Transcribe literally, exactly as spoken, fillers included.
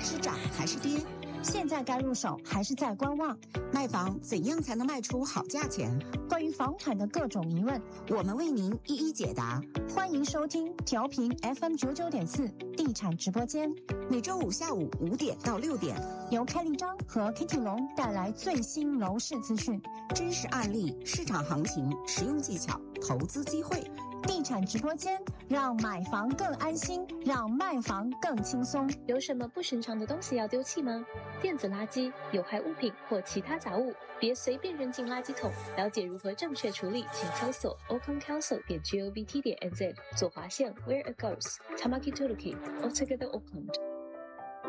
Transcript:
是涨还是跌？ 现在该入手还是在观望？ 卖房怎样才能卖出好价钱？ 关于房产的各种疑问， 我们为您一一解答。 欢迎收听调频 F M 九九点四地产直播间， 每周五下午五点到六点， 由开立章和 Kitty 龙带来最新楼市资讯、 真实案例、市场行情、实用技巧、投资机会。 地产直播间让买房更安心，让卖房更轻松。 有什么不寻常的东西要丢弃吗？电子垃圾、有害物品或其他杂物，别随便扔进垃圾桶。了解如何正确处理，请搜索 open council 点 govt 点 nz 左划线 Where it goes Tamaki Turuki Altogether Auckland。